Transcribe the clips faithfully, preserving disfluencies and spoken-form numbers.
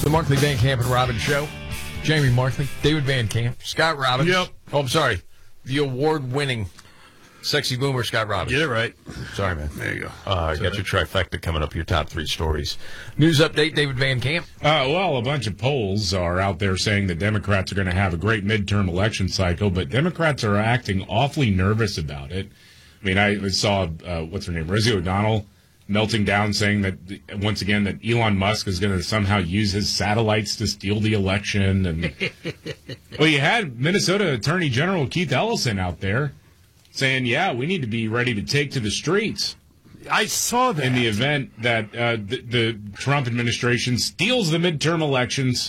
The Markley, Van Camp, and Robbins Show. Jamie Markley, David Van Camp, Scott Robbins. Yep. Oh, I'm sorry. The award-winning sexy boomer, Scott Robbins. Get it right. Sorry, man. There you go. Uh, I got your trifecta coming up, your top three stories. News update, David Van Camp. Uh, well, a bunch of polls are out there saying that Democrats are going to have a great midterm election cycle, but Democrats are acting awfully nervous about it. I mean, I saw, uh, what's her name, Rosie O'Donnell melting down saying that, once again, that Elon Musk is going to somehow use his satellites to steal the election. And well, you had Minnesota Attorney General Keith Ellison out there saying, yeah, we need to be ready to take to the streets. I saw that. In the event that uh, the, the Trump administration steals the midterm elections.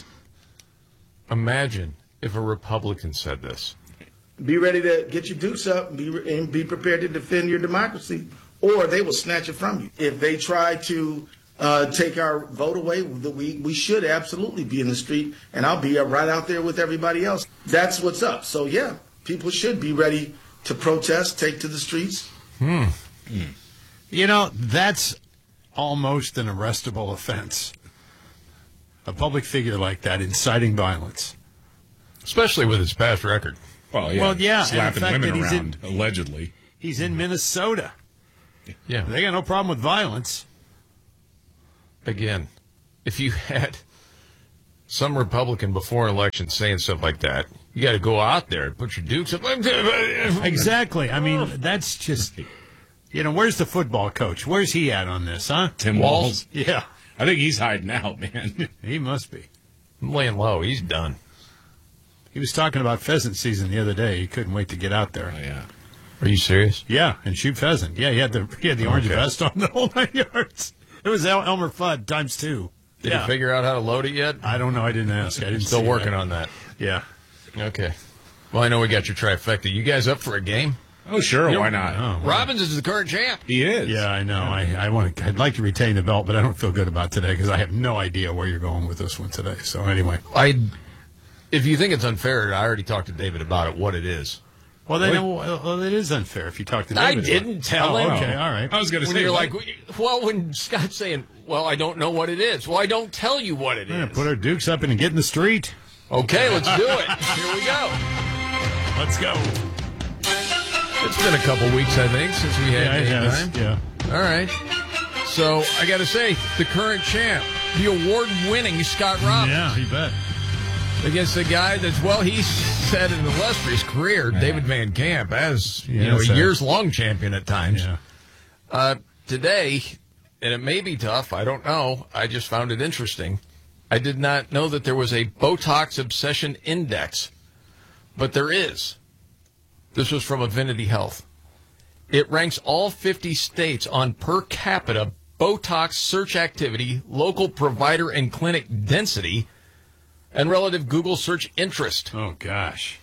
Imagine if a Republican said this. Be ready to get your dukes up and be, and be prepared to defend your democracy, or they will snatch it from you. If they try to uh, take our vote away, we, we should absolutely be in the street, and I'll be right out there with everybody else. That's what's up. So, yeah, people should be ready to protest, take to the streets. Hmm. Mm. You know, that's almost an arrestable offense. A public figure like that inciting violence. Especially with his past record. Well, yeah, well, yeah slapping and the fact women that he's around, in, allegedly. He's in Minnesota. Yeah. They got no problem with violence. Again, if you had some Republican before an election saying stuff like that, you got to go out there and put your dukes up. Exactly. I mean, that's just, you know, where's the football coach? Where's he at on this, huh? Tim Walz? Yeah. I think he's hiding out, man. He must be. I'm laying low. He's done. He was talking about pheasant season the other day. He couldn't wait to get out there. Oh, yeah. Are you serious? Yeah, and shoot pheasant. Yeah, he had the he had the orange Okay. vest on the whole nine yards. It was El- Elmer Fudd times two. Did yeah. you figure out how to load it yet? I don't know. I didn't ask. I didn't. Still see working that. on that. Yeah. Okay. Well, I know we got your trifecta. You guys up for a game? Oh, sure. You Why know, not? Oh, well. Robbins is the current champ. He is. Yeah, I know. I, I want. I'd like to retain the belt, but I don't feel good about today because I have no idea where you're going with this one today. So anyway, I. If you think it's unfair, I already talked to David about it. What it is. well, they Wait. know. Well, it is unfair if you talk to I David. didn't tell oh, him. Okay, all right. I was going to When say, you're what- like, well, when Scott's saying, well, I don't know what it is. Well, I don't tell you what it Yeah, is. put our dukes up and get in the street. Okay, let's do it. Here we go. Let's go. It's been a couple weeks, I think, since we had Yeah, it game has. time. Yeah. All right. So I got to say, the current champ, the award-winning Scott Robbins, Yeah, you bet. against the guy that's, well, he's had an illustrious career, David Van Camp, as you Yeah, know, a so- years-long champion at times. Yeah. Uh, today, and it may be tough, I don't know. I just found it interesting. I did not know that there was a Botox Obsession Index, but there is. This was from Avinity Health. It ranks all fifty states on per capita Botox search activity, local provider and clinic density, and relative Google search interest. Oh gosh.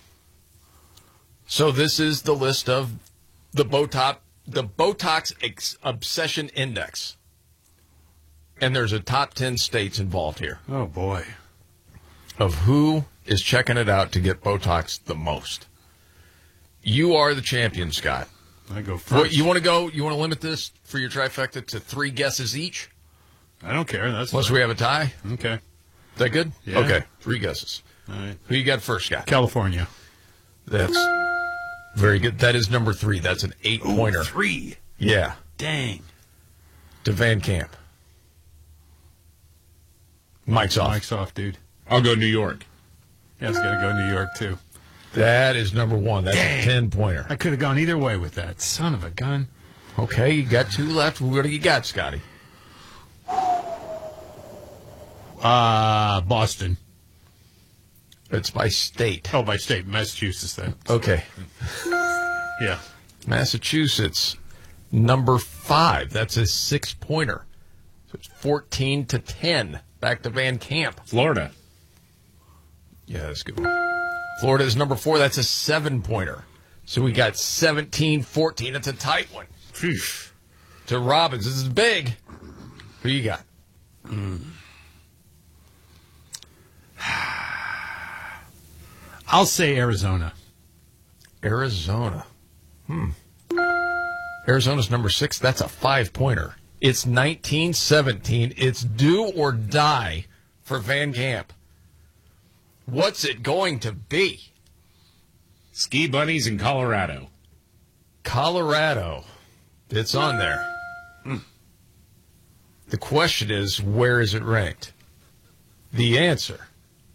So this is the list of the Botox, the Botox Ex- Obsession Index. And there's a top ten states involved here Oh boy. of who is checking it out to get Botox the most. You are the champion, Scott. I go first. What, you want to go, you want to limit this for your trifecta to three guesses each? I don't care. That's Unless fine. we have a tie? Okay. Is that good? Yeah. Okay, three guesses. All right. Who you got first, Scott? California. That's very good. That is number three. That's an eight-pointer. Ooh, three. Yeah, Dang. to Van Camp. Mike's off. Mike's off, dude. I'll go New York. Yeah, it's got to go New York, too. That is number one. That's Dang. a ten-pointer. I could have gone either way with that. Son of a gun. Okay, you got two left. What do you got, Scotty? Uh, Boston. It's by state. Oh, by state. Massachusetts, then. Okay. Yeah. Massachusetts, number five. That's a six-pointer. So it's fourteen to ten. Back to Van Camp. Florida. Yeah, that's a good one. Florida is number four. That's a seven-pointer. So we got seventeen fourteen. That's a tight one. Phew. To Robbins. This is big. Who you got? Mm. I'll say Arizona. Arizona. Hmm. Arizona's number six. That's a five-pointer. It's nineteen seventeen. It's do or die for Van Camp. What's it going to be? Ski bunnies in Colorado. Colorado. It's on there. The question is, where is it ranked? The answer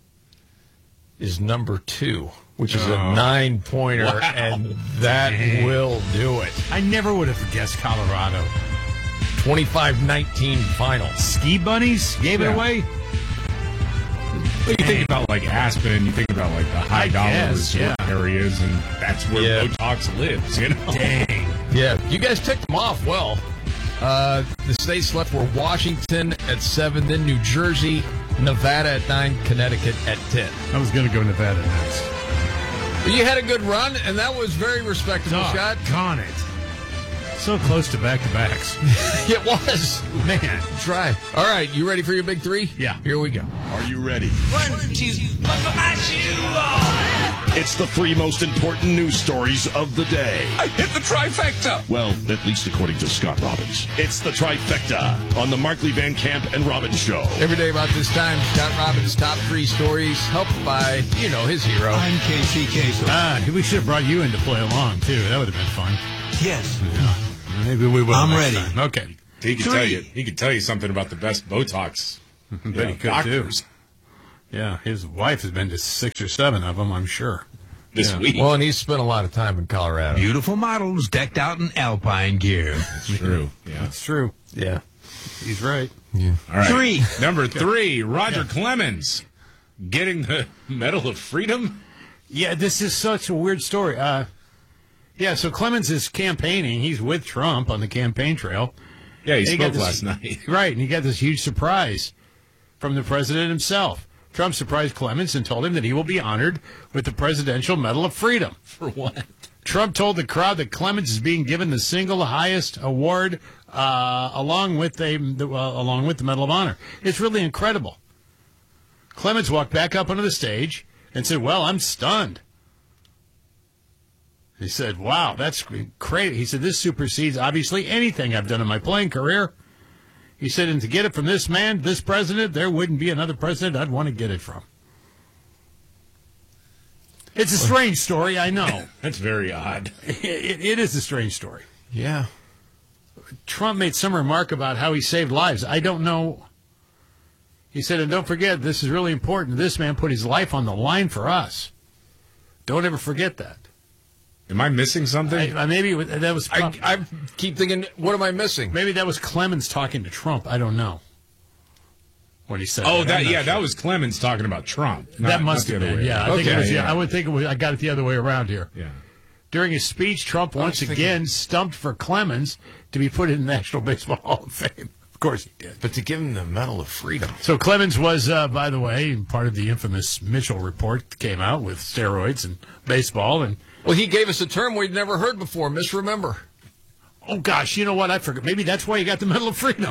is number two, which is Oh. a nine-pointer, Wow. and that Dang. will do it. I never would have guessed Colorado. twenty-five nineteen final. Ski bunnies gave Yeah. it away? You think about like Aspen, you think about like the high I dollar guess, resort yeah. areas, and that's where Yeah. Botox lives, you know? Dang. Yeah, you guys ticked them off well. Uh, the states left were Washington at seven, then New Jersey, Nevada at nine, Connecticut at ten. I was going to go Nevada next. You had a good run, and that was very respectable, Scott. Doggone it. So close to back-to-backs. It was. Man. Try. All right, you ready for your big three? Yeah. Here we go. Are you ready? One, two, buckle my shoe on. It's the three most important news stories of the day. I hit the trifecta. Well, at least according to Scott Robbins. It's the trifecta on the Markley Van Camp and Robbins Show. Every day about this time, Scott Robbins' top three stories, helped by, you know, his hero. I'm K C K. Ah, we should have brought you in to play along, too. That would have been fun. Yes. Yeah. Maybe we will. I'm next ready. time. Okay. He could Three. tell you. He could tell you something about the best Botox. Bet you know, he could, doctors too. Yeah, his wife has been to six or seven of them, I'm sure. this Yeah. week. Well, and he's spent a lot of time in Colorado. Beautiful models decked out in alpine gear. That's true. Yeah. That's true. Yeah. He's right. All right. Three. Number three, Roger Clemens getting the Medal of Freedom. Yeah, this is such a weird story. Uh, yeah, so Clemens is campaigning. He's with Trump on the campaign trail. Yeah, he And spoke got this- last night. Right, and he got this huge surprise from the president himself. Trump surprised Clemens and told him that he will be honored with the Presidential Medal of Freedom. For what? Trump told the crowd that Clemens is being given the single highest award, uh, along with a the, uh, along with the Medal of Honor. It's really incredible. Clemens walked back up onto the stage and said, "Well, I'm stunned." He said, "Wow, that's great." He said, "This supersedes obviously anything I've done in my playing career." He said, "And to get it from this man, this president, there wouldn't be another president I'd want to get it from." It's a strange story, I know. That's very odd. It, it is a strange story. Yeah. Trump made some remark about how he saved lives. I don't know. He said, and don't forget, this is really important. This man put his life on the line for us. Don't ever forget that. Am I missing something? I, I, maybe it was- that was I, I keep thinking, what am I missing? maybe that was Clemens talking to Trump. I don't know what he said. oh, I'm that not yeah, sure. that was Clemens talking about Trump. that not- must not have the other been. way Yeah, I around. think it Okay, was. Yeah, yeah. I would think it was, I got it the other way around here. Yeah. During his speech, Trump once thinking- again stumped for Clemens to be put in the National Baseball Hall of Fame. Of course he did. But to give him the Medal of Freedom. So Clemens was, uh, by the way, part of the infamous Mitchell report that came out with steroids and baseball. And Well, he gave us a term we'd never heard before, misremember. oh gosh, you know what? I forgot. Maybe that's why he got the Medal of Freedom.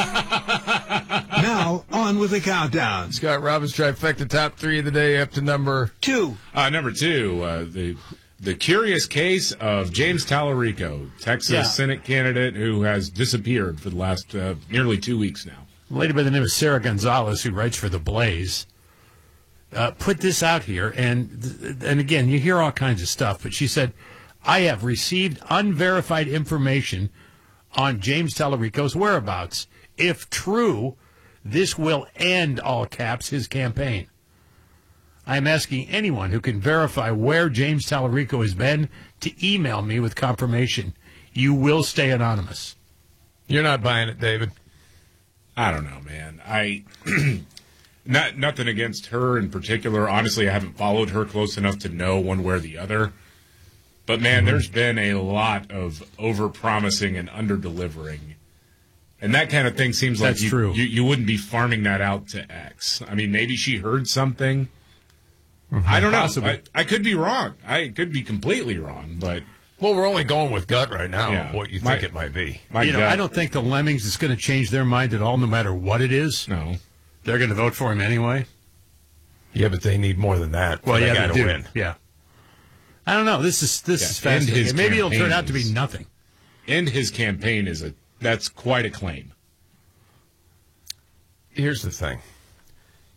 Now, on with the countdown. Scott Robbins trifecta top three of the day up to number. Two. Uh, number two, uh, the the curious case of James Tallarico, Texas Yeah. Senate candidate who has disappeared for the last uh, nearly two weeks now. A lady by the name of Sarah Gonzalez, who writes for The Blaze, uh, put this out here. And, and again, you hear all kinds of stuff, but she said, I have received unverified information on James Tallarico's whereabouts. If true, this will end, all caps, his campaign. I am asking anyone who can verify where James Tallarico has been to email me with confirmation. You will stay anonymous. You're not buying it, David. I don't know, man. I not nothing against her in particular. Honestly, I haven't followed her close enough to know one way or the other. But man, there's been a lot of over-promising and under-delivering. And that kind of thing seems like That's you, true. You, you wouldn't be farming that out to X. I mean, maybe she heard something. I don't know. Possibly. I, I could be wrong. I could be completely wrong, but Well, we're only going with gut right now, Yeah. what you My- think it might be. my you know, gut- I don't think the Lemmings is going to change their mind at all, no matter what it is. No. They're going to vote for him anyway. Yeah, but they need more than that. Well, for yeah, that guy they to do. win. Yeah. I don't know. This is this Yeah, is and fascinating. his Maybe it'll turn campaign out to be is- nothing. And his campaign is a that's quite a claim. Here's the thing.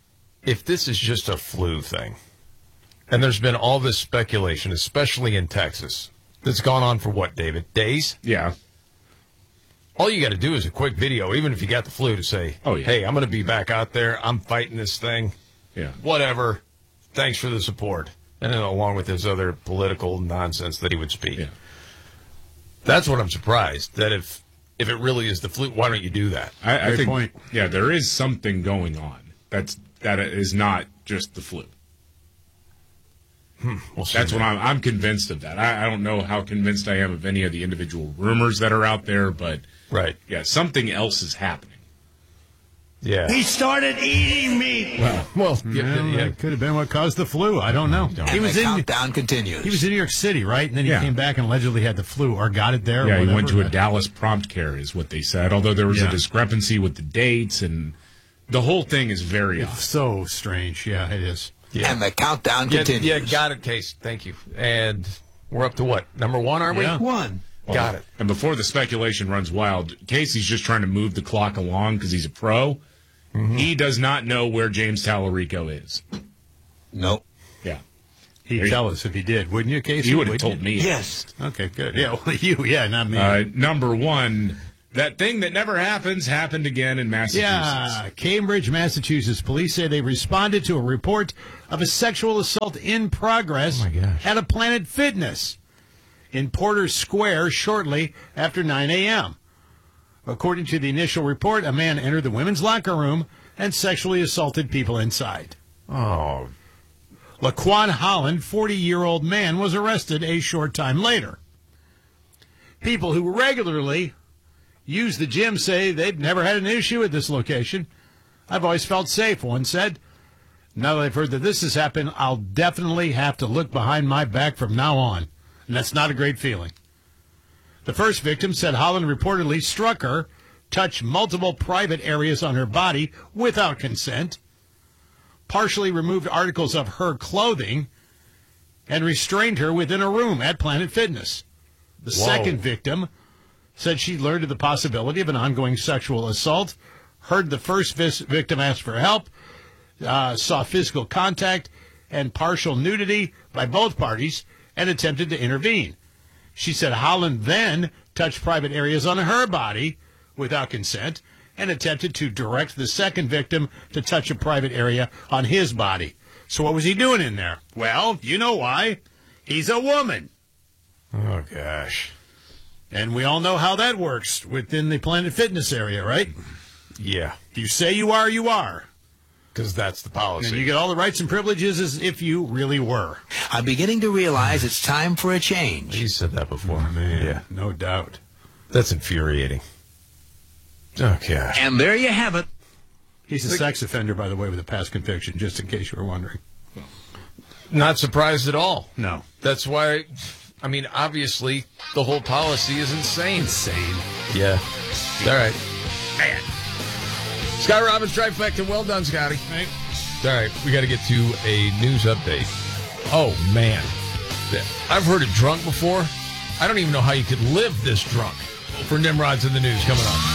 if this is just a flu thing, and there's been all this speculation, especially in Texas, that's gone on for what, David? Days? Yeah. All you got to do is a quick video, even if you got the flu, to say, Oh, yeah. hey, I'm going to be back out there. I'm fighting this thing. Yeah. Whatever. Thanks for the support. And then along with his other political nonsense that he would speak. Yeah. That's what I'm surprised, that if if it really is the flu, why don't you do that? I, I Great think, point. yeah, there is something going on. That's that is not just the flu. We'll see That's that. what I'm. I'm convinced of that. I, I don't know how convinced I am of any of the individual rumors that are out there, but Right. yeah, something else is happening. Yeah. He started eating me. Well, Well, yeah, yeah. that could have been what caused the flu. I don't know. He And was the in. countdown continues. He was in New York City, right? And then he Yeah. came back and allegedly had the flu or got it there. or Yeah, he went to a whatever. Dallas prompt care, is what they said. Although there was Yeah. a discrepancy with the dates, and the whole thing is very odd. So strange. Yeah, it is. Yeah. And the countdown Yeah, continues. yeah, got it, Case. Thank you. And we're up to what? Number one, are we? Yeah. One. Got it. And before the speculation runs wild, Casey's just trying to move the clock along because he's a pro. Mm-hmm. He does not know where James Tallarico is. Nope. Yeah, He'd There you- tell us if he did, wouldn't you, Casey? he would have Wouldn't told you? me. Yes. Okay, good. Yeah, well, you, yeah, not me. Uh, number one, that thing that never happens happened again in Massachusetts. Yeah, Cambridge, Massachusetts. Police say they responded to a report of a sexual assault in progress Oh, my gosh. at a Planet Fitness in Porter Square shortly after nine a.m. According to the initial report, a man entered the women's locker room and sexually assaulted people inside. Oh, Laquan Holland, forty-year-old man, was arrested a short time later. People who regularly use the gym say they've never had an issue at this location. I've always felt safe, one said. Now that I've heard that this has happened, I'll definitely have to look behind my back from now on. And that's not a great feeling. The first victim said Holland reportedly struck her, touched multiple private areas on her body without consent, partially removed articles of her clothing, and restrained her within a room at Planet Fitness. The Whoa. second victim said she learned of the possibility of an ongoing sexual assault, heard the first vis- victim ask for help, uh, saw physical contact and partial nudity by both parties, and attempted to intervene. She said Holland then touched private areas on her body without consent and attempted to direct the second victim to touch a private area on his body. So what was he doing in there? Well, you know why. He's a woman. oh gosh. And we all know how that works within the Planet Fitness area, right? Yeah, If you say you are, you are. because that's the And policy. you get all the rights and privileges as if you really were. I'm beginning to realize it's time for a change. He said that before. Yeah, No doubt. that's infuriating. Oh gosh. And there you have it. He's a sex offender, by the way, with a past conviction, just in case you were wondering. Not surprised at all. No. That's why. I mean, obviously, the whole policy is insane. Insane. Yeah. All right. Man. Scott Robbins, trifecta. Well done, Scotty. Right. All right. We got to get to a news update. Oh, man. I've heard it drunk before. I don't even know how you could live this drunk. For Nimrod's in the news coming up.